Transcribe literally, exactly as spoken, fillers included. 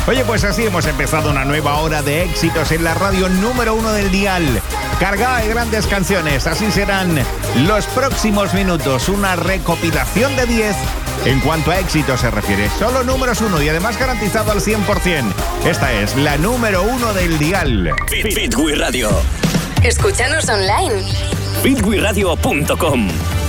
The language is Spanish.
Oye, pues así hemos empezado una nueva hora de éxitos en la radio número uno del dial, cargada de grandes canciones. Así serán los próximos minutos, una recopilación de diez en cuanto a éxito se refiere. Solo números uno y además garantizado al cien por ciento. Esta es la número uno del dial. Fit, Fit We Radio. Escúchanos online. fit we radio punto com.